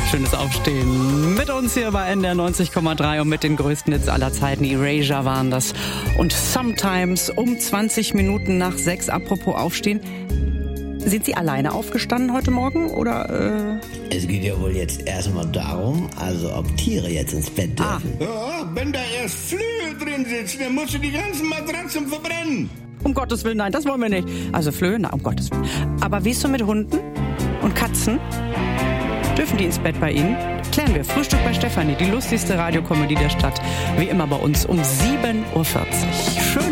Schönes Aufstehen mit uns hier bei NDR 90,3 und mit den größten Hits aller Zeiten. Erasure waren das. Und Sometimes um 20 Minuten nach 6. Apropos Aufstehen. Sind Sie alleine aufgestanden heute Morgen oder? Es geht ja wohl jetzt erstmal darum, also ob Tiere jetzt ins Bett dürfen. Ja, wenn da erst Flöhe drin sitzen, dann musst du die ganzen Matratzen verbrennen. Um Gottes Willen, nein, das wollen wir nicht. Also Flöhe, na, um Gottes Willen. Aber wie ist so mit Hunden und Katzen? Dürfen die ins Bett bei Ihnen? Klären wir. Frühstück bei Stefanie, die lustigste Radiokomödie der Stadt. Wie immer bei uns um 7.40 Uhr. Schön.